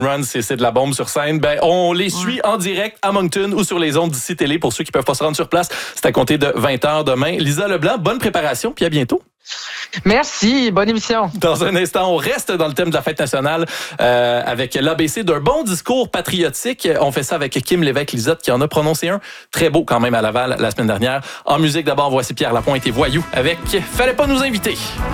Run, c'est de la bombe sur scène. Ben, on les suit en direct à Moncton ou sur les ondes d'ici télé pour ceux qui peuvent pas se rendre sur place. C'est à compter de 20h demain. Lisa Leblanc, bonne préparation, puis à bientôt. Merci, bonne émission. Dans un instant, on reste dans le thème de la fête nationale avec l'ABC d'un bon discours patriotique. On fait ça avec Kim Lévesque-Lisotte qui en a prononcé un très beau quand même à Laval la semaine dernière. En musique, d'abord, voici Pierre Lapointe et Voyou avec « Fallait pas nous inviter ».